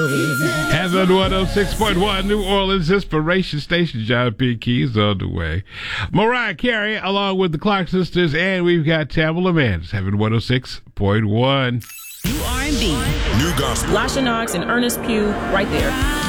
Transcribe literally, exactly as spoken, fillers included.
Heaven one oh six point one, New Orleans Inspiration Station. John P. Keys on the way. Mariah Carey, along with the Clark Sisters, and we've got Tamala Mann. Heaven one oh six point one. New R and B. New gospel. Lasha Knox and Ernest Pugh right there.